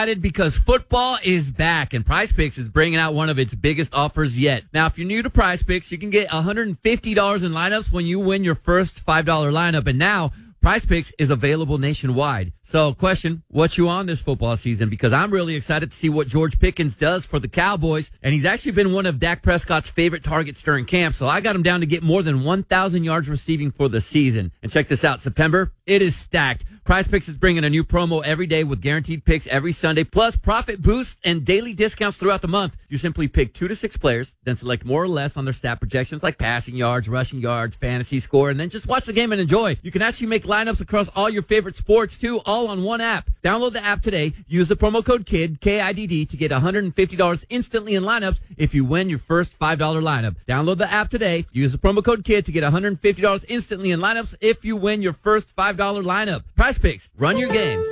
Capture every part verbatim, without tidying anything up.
Because football is back and Prize Picks is bringing out one of its biggest offers yet. Now, if you're new to Prize Picks, you can get one hundred fifty dollars in lineups when you win your first five dollar lineup. And now, Prize Picks is available nationwide. So, question, what you on this football season? Because I'm really excited to see what George Pickens does for the Cowboys. And he's actually been one of Dak Prescott's favorite targets during camp. So I got him down to get more than one thousand yards receiving for the season. And check this out, September, it is stacked. Prize Picks is bringing a new promo every day with guaranteed picks every Sunday, plus profit boosts and daily discounts throughout the month. You simply pick two to six players, then select more or less on their stat projections like passing yards, rushing yards, fantasy score, and then just watch the game and enjoy. You can actually make lineups across all your favorite sports, too, all on one app. Download the app today. Use the promo code KIDD, K I D D, to get one hundred fifty dollars instantly in lineups if you win your first five dollar lineup. Download the app today. Use the promo code KIDD to get one hundred fifty dollars instantly in lineups if you win your first five dollar lineup. Prize Picks. Run your game.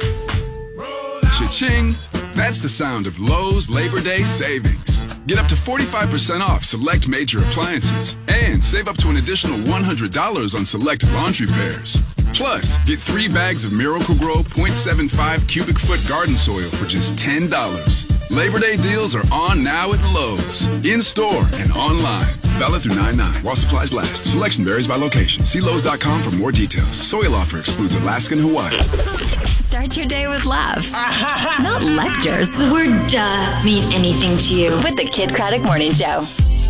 Cha-ching. That's the sound of Lowe's Labor Day savings. Get up to forty-five percent off select major appliances and save up to an additional one hundred dollars on select laundry pairs. Plus, get three bags of Miracle-Gro point seven five cubic foot garden soil for just ten dollars. Labor Day deals are on now at Lowe's, in-store and online. Valid through nine nine while supplies last. Selection varies by location. See Lowe's dot com for more details. Soil offer excludes Alaska and Hawaii. Start your day with laughs, not lectures. The word duh mean anything to you. With the Kid Craddock Morning Show.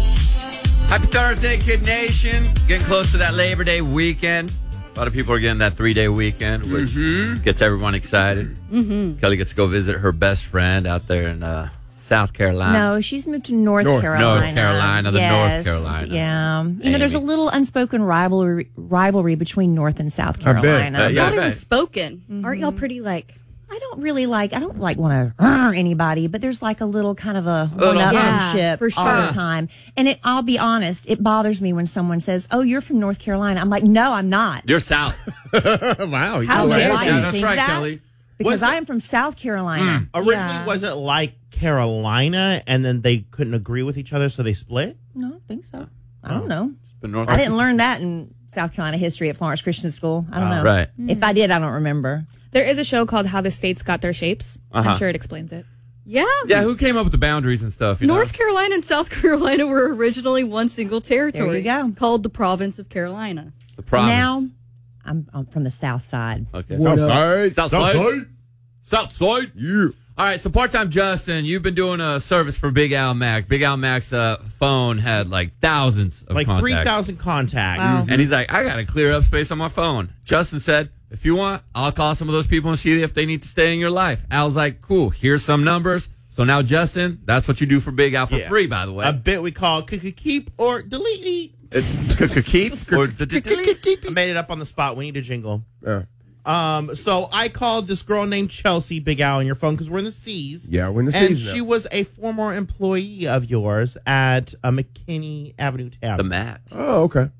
Happy Thursday, Kid Nation. Getting close to that Labor Day weekend. A lot of people are getting that three-day weekend, which mm-hmm. gets everyone excited. Mm-hmm. Kelly gets to go visit her best friend out there in uh, South Carolina. No, she's moved to North, North Carolina. North Carolina, the yes, North Carolina. Yeah. You Amy. know, there's a little unspoken rivalry rivalry between North and South Carolina. Uh, yeah, I thought it was spoken. Mm-hmm. Aren't y'all pretty like... I don't really like, I don't like want to uh, anybody, but there's like a little kind of a one-upmanship yeah, for sure. all the time. And it, I'll be honest, it bothers me when someone says, oh, you're from North Carolina. I'm like, no, I'm not. You're South. Wow. How you dare know you yeah, that's think right, that? Kelly. Because Was I it- am from South Carolina. Mm. Originally, Yeah. was it like Carolina and then they couldn't agree with each other, so they split? No, I don't think so. I don't know. But North I didn't learn that in South Carolina history at Florence Christian School. I don't Oh. know. Right. If I did, I don't remember. There is a show called How the States Got Their Shapes. Uh-huh. I'm sure it explains it. Yeah. Yeah, who came up with the boundaries and stuff? You North know? Carolina and South Carolina were originally one single territory. There you go. Called the province of Carolina. The province. Now, I'm, I'm from the South Side. Okay. South side. South side. South side. Yeah. All right, so part-time Justin, you've been doing a service for Big Al Mac. Big Al Mac's uh, phone had like thousands of Like contacts. three thousand contacts. Wow. And he's like, I got to clear up space on my phone. Justin said, if you want, I'll call some of those people and see if they need to stay in your life. Al's like, cool, here's some numbers. So now, Justin, that's what you do for Big Al for Yeah. free, by the way. A bit we call keep or delete. It's keep or delete. I made it up on the spot. We need a jingle. Um, so I called this girl named Chelsea, Big Al, on your phone because we're in the C's. Yeah, we're in the and C's now. she was a former employee of yours at uh, McKinney Avenue The Tavern. mat. Oh, okay.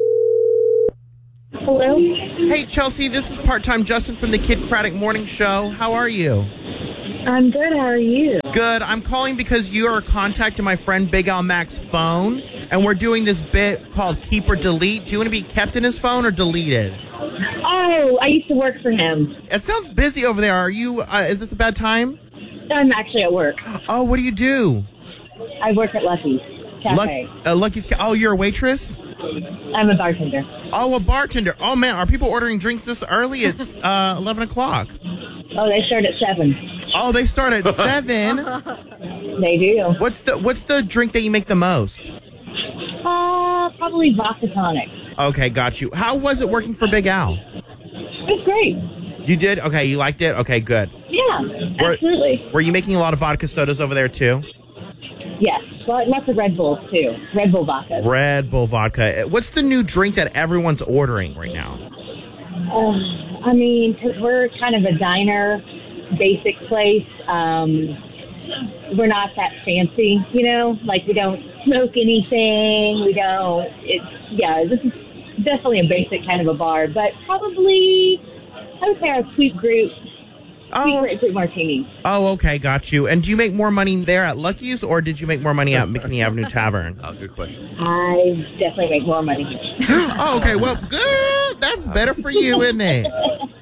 Hello? Hey, Chelsea, this is part-time Justin from the Kid Craddock Morning Show. How are you? I'm good. How are you? Good. I'm calling because you are contacting my friend Big Al Mac's phone, and we're doing this bit called Keep or Delete. Do you want to be kept in his phone or deleted? Oh, I used to work for him. It sounds busy over there. Are you? Uh, is this a bad time? I'm actually at work. Oh, what do you do? I work at Lucky's Luck, Cafe. uh, Lucky's. Ca- Oh, you're a waitress. I'm a bartender. Oh, a bartender. Oh man, are people ordering drinks this early? It's uh, eleven o'clock. Oh, they start at seven. Oh, they start at seven. They do. What's the What's the drink that you make the most? Uh, probably vodka tonic. Okay, got you. How was it working for Big Al? It's great. You did? Okay, you liked it? Okay, good. Yeah, Were- absolutely. Were you making a lot of vodka sodas over there too? Yes, but lots of Red Bulls too. Red Bull vodka. Red Bull vodka. What's the new drink that everyone's ordering right now? Uh, I mean, because we're kind of a diner, basic place. Um, we're not that fancy, you know. Like we don't smoke anything. We don't. It's yeah. This is definitely a basic kind of a bar, but probably I would say our sweet grape, sweet Oh, grapefruit martini. oh, okay, got you. And do you make more money there at Lucky's, or did you make more money at McKinney Avenue Tavern? Oh, good question. I definitely make more money. Oh, okay, well, good. That's better for you, isn't it?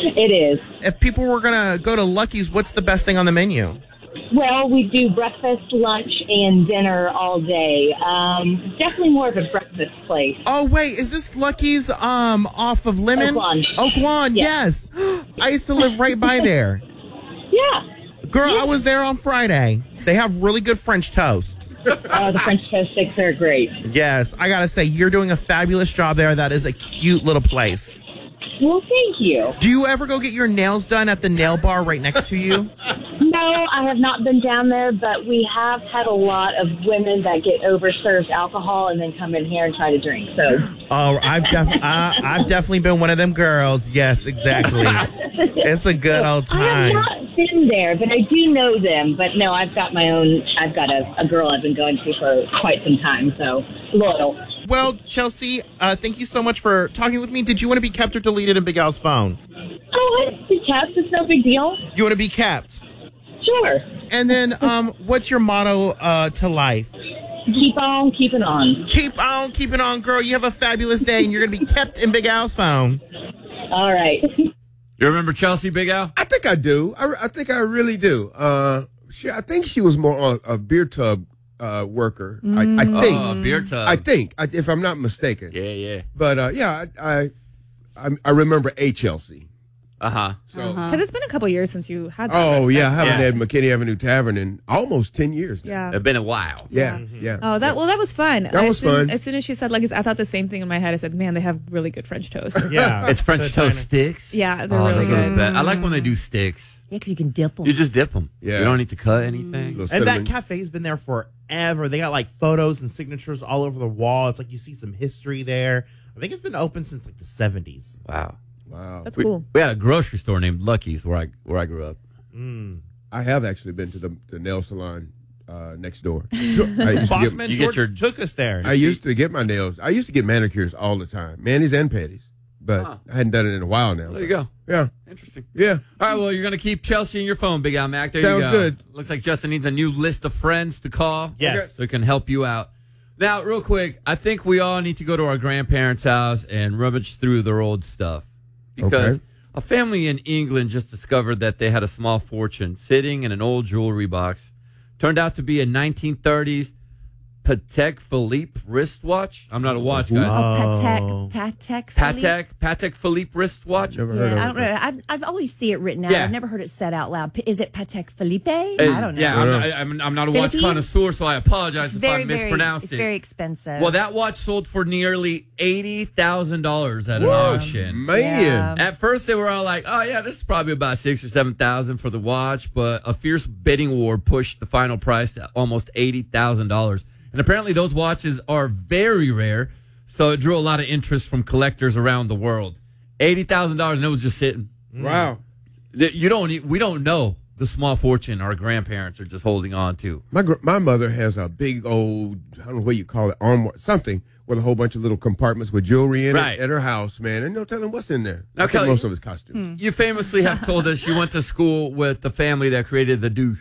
It is. If people were going to go to Lucky's, what's the best thing on the menu? Well, we do breakfast, lunch, and dinner all day. Um, definitely more of a breakfast place. Oh, wait, is this Lucky's um off of Lemon? Oak Lawn. Oak Lawn, yes. Yes. I used to live right by there. Yeah. Girl, I was there on Friday. They have really good French toast. Oh, the French toast sticks are great. Yes, I got to say, you're doing a fabulous job there. That is a cute little place. Well, thank you. Do you ever go get your nails done at the nail bar right next to you? No, I have not been down there, but we have had a lot of women that get overserved alcohol and then come in here and try to drink. So, Oh, I've, def- I, I've definitely been one of them girls. Yes, exactly. It's a good old I have time. not been there, but I do know them. But no, I've got my own. I've got a, a girl I've been going to for quite some time. So loyal. Well, Chelsea, uh, thank you so much for talking with me. Did you want to be kept or deleted in Big Al's phone? Oh, it's the test. It's no big deal. You want to be kept? Sure. And then, um, what's your motto uh, to life? Keep on keeping on. Keep on keeping on, girl. You have a fabulous day, and you're going to be kept in Big Al's phone. All right. You remember Chelsea, Big Al? I think I do. I, I think I really do. Uh, she, I think she was more on a beer tub uh, worker. I, I think. Oh, a beer tub. I think, I, if I'm not mistaken. Yeah, yeah. But uh, yeah, I, I I I remember a Chelsea. Uh huh. So. Because it's been a couple years since you had that. Oh yeah, I haven't Yeah. had McKinney Avenue Tavern in almost ten years now. Yeah. It's been a while. Yeah, yeah. Oh, that well, that was fun. That was as soon, fun. As soon as she said Lucky's, I thought the same thing in my head. I said, "Man, they have really good French toast." Yeah. It's French Good toast timing. sticks. Yeah, they're oh, really those are good. the best. I like when they do sticks. Yeah, because you can dip them. You just dip them. Yeah. You don't need to cut anything. Little And that cinnamon. cafe's been there forever. They got like photos and signatures all over the wall. It's like you see some history there. I think it's been open since like the seventies. Wow. Wow. That's We, cool. we had a grocery store named Lucky's where I where I grew up. I have actually been to the, the nail salon uh, next door. I used, to Boss get, Man you get George your- took us there. I used to get my nails. I used to get manicures all the time, manis and pedis. But Huh. I hadn't done it in a while now. There you go. Yeah, Interesting. yeah. All right, well, you're going to keep Chelsea in your phone, Big Al Mac. There Sounds you go. good. Looks like Justin needs a new list of friends to call. Yes. So it can help you out. Now, real quick, I think we all need to go to our grandparents' house and rummage through their old stuff. Because Okay. a family in England just discovered that they had a small fortune sitting in an old jewelry box. Turned out to be a nineteen thirties Patek Philippe wristwatch. I'm not a watch guy. Oh, Patek, Patek, Philippe? Patek, Patek Philippe wristwatch. Never heard Yeah, I of don't it. know. I've, I've always see it written out. Yeah. I've never heard it said out loud. P- Is it Patek Philippe? I Uh, don't know. Yeah, I'm, not, I'm, I'm not a watch Philippine? connoisseur, so I apologize It's if very, I very, mispronounced it's it. very expensive. Well, that watch sold for nearly eighty thousand dollars at an auction. Man. Yeah. At first, they were all like, "Oh yeah, this is probably about six or seven thousand for the watch," but a fierce bidding war pushed the final price to almost eighty thousand dollars. And apparently, those watches are very rare, so it drew a lot of interest from collectors around the world. Eighty thousand dollars, and it was just sitting. Wow. Th- You don't. e- We don't know the small fortune our grandparents are just holding on to. My gr- my mother has a big old, I don't know what you call it, armoire, something with a whole bunch of little compartments with jewelry in Right. it at her house, man. And no telling what's in there. Now, I think Kelly- most of it's costume. You famously have told us you went to school with the family that created the douche.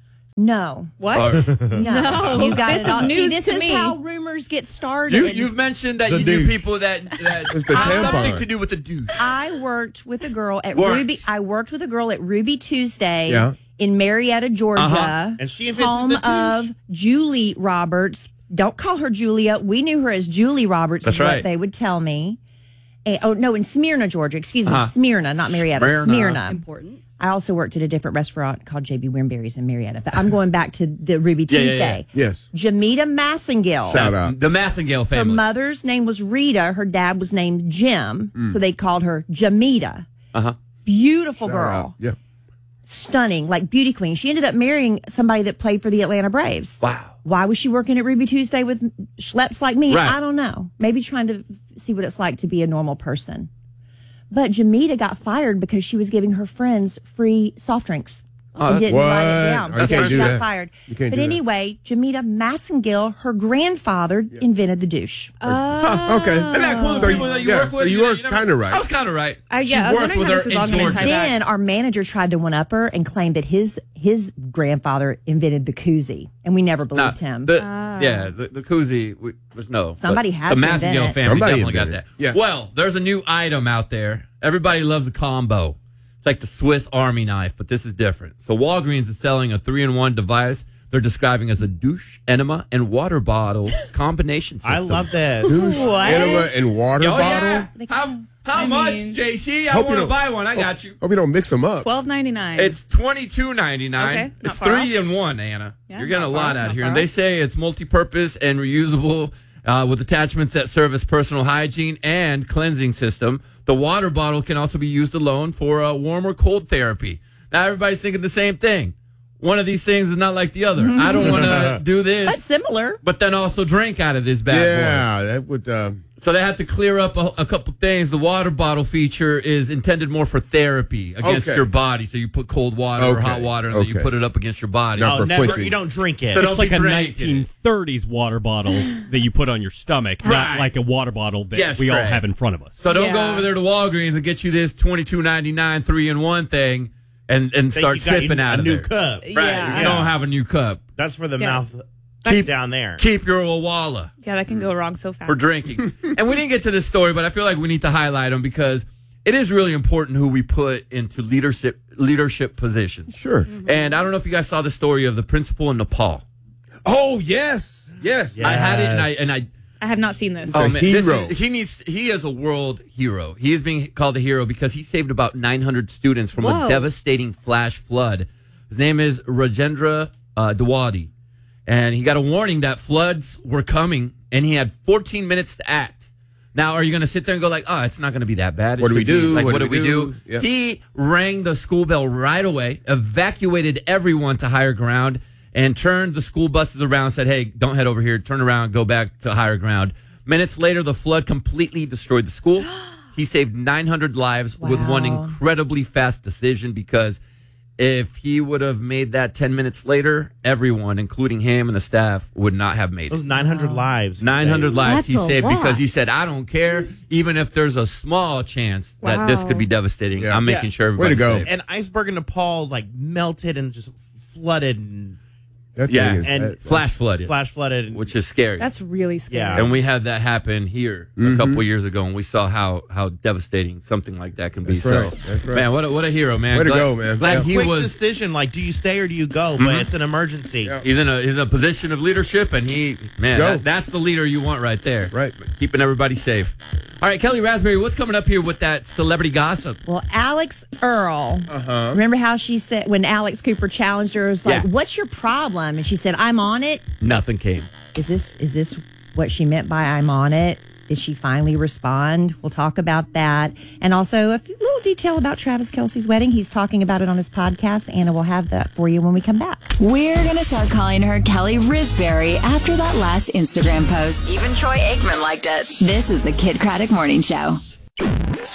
no. What? Or- No, you got This it all. is news See, this to is me. how rumors get started. You, you've mentioned that The you knew douche. people that, that It's the have tampon. something to do with the douche. I worked with a girl at Worked. Ruby. I worked with a girl at Ruby Tuesday Yeah. in Marietta, Georgia, Uh-huh. And she invented home the douche. of Julie Roberts. Don't call her Julia. We knew her as Julie Roberts. That's is what right. they would tell me. And- oh no, in Smyrna, Georgia. Excuse me, Uh-huh. Smyrna, not Marietta. Smyrna. Smyrna. Important. I also worked at a different restaurant called J B Wimberry's in Marietta. But I'm going back to the Ruby Yeah, yeah, Tuesday. yeah. Yes. Jamita Massengill. Shout out. The Massengale Her family. mother's name was Rita. Her dad was named Jim. So they called her Jamita. Uh-huh. Beautiful Shout girl. out. Yeah. Stunning, like beauty queen. She ended up marrying somebody that played for the Atlanta Braves. Wow. Why was she working at Ruby Tuesday with schleps like me? Right. I don't know. Maybe trying to see what it's like to be a normal person. But Jamita got fired because she was giving her friends free soft drinks. Oh, and that's- didn't write it What? down. Oh, you Yeah, can't she do got that. fired. You can't but do that. anyway, Jamita Massengill, her grandfather, invented the douche. Huh, okay. Isn't that cool? The So people that you yeah, work with. So you know, were never- kind of right. I was kind of right. Uh, She yeah, I was worked wondering with how her this was in all gonna Georgia. tie back. Then our manager tried to one up her and claimed that his his grandfather invented the koozie, and we never Nah, believed him. the- Yeah, the, the koozie, we, there's no. Somebody but had the to Massengale invent it. family Somebody definitely got invented that. it. Yeah. Well, there's a new item out there. Everybody loves a combo. like the Swiss Army knife, but this is different. So Walgreens is selling a three-in-one device they're describing as a douche, enema, and water bottle combination system. I love that. Douche, What? enema, and water Oh, bottle. yeah. How, how I much, mean- J C? I Hope you want to don't- buy one. I got you. Hope you don't mix them up. Twelve ninety nine. It's twenty-two ninety-nine. Okay, not It's far three in one, Anna. Yeah, You're getting a not lot far, out not here. far And they off. say it's multi-purpose and reusable uh, with attachments that serve as personal hygiene and cleansing system. The water bottle can also be used alone for uh, warm or cold therapy. Now, everybody's thinking the same thing. One of these things is not like the other. I don't want to do this, That's similar. but then also drink out of this bad boy. Yeah, that would. Uh, So they have to clear up a, a couple things. The water bottle feature is intended more for therapy against Okay. your body. So you put cold water or Okay. hot water and then you Okay. put it up against your body. Not No, for never. quenching. You don't drink it. So don't It's like be a drinking nineteen thirties water bottle that you put on your stomach, Right. not like a water bottle that Yes, we all Trey. have in front of us. So don't Yeah. go over there to Walgreens and get you this twenty-two ninety-nine three in one thing and, and Think start you got sipping a out of new there. cup. Right. Yeah. You don't have a new cup. That's for the Yeah. mouth Keep- down there. Keep your Owala Yeah, that can go wrong so fast. for drinking. And we didn't get to this story, but I feel like we need to highlight them because it is really important who we put into leadership leadership positions. sure. And I don't know if you guys saw the story of the principal in Nepal. Oh yes, yes. I had it and I and I I have not seen this. Oh A man, this hero. is- he needs. He is a world hero. He is being called a hero because he saved about nine hundred students from Whoa. a devastating flash flood. His name is Rajendra uh, Dawadi, and he got a warning that floods were coming, and he had fourteen minutes to act. Now, are you going to sit there and go like, "Oh, it's not going to be that bad"? It What do we should be- do? Like, What what, do did we we do? do? Yeah. He rang the school bell right away, evacuated everyone to higher ground, and turned the school buses around and said, "Hey, don't head over here. Turn around, go back to higher ground." Minutes later, the flood completely destroyed the school. He saved nine hundred lives with one Wow. incredibly fast decision because if he would have made that ten minutes later, everyone, including him and the staff, would not have made Those it. nine hundred lives. nine hundred lives That's he a saved lot. because he said, I don't care, even if there's a small chance that this Wow. could be devastating. Yeah. I'm Yeah. making sure Way to everybody's go. safe. An iceberg in Nepal like melted and just flooded and That Yeah, thing is, and that- Flash flooded, flash flooded. And, which is scary. That's really scary. Yeah. And we had that happen here Mm-hmm. a couple years ago, and we saw how how devastating something like that can be. That's right. So, That's right. man, what a, what a hero, man! Way to Glad- go, man. Glad Yeah. he quick was. decision like, do you stay or do you go? But it's an emergency. Yeah. He's in a he's in a position of leadership, and he man, Go. that, that's the leader you want right there. Right. Keeping everybody safe. All right, Kelly Raspberry, what's coming up here with that celebrity gossip? Well, Alex Earl. Uh-huh. Remember how she said when Alex Cooper challenged her, it was like, Yeah. "What's your problem?" And she said, "I'm on it." Nothing came. Is this is this what she meant by "I'm on it"? Did she finally respond? We'll talk about that, and also a few, little detail about Travis Kelce's wedding. He's talking about it on his podcast. Anna will have that for you when we come back. We're going to start calling her Kelly Risberry after that last Instagram post. Even Troy Aikman liked it. This is the Kid Craddock Morning Show.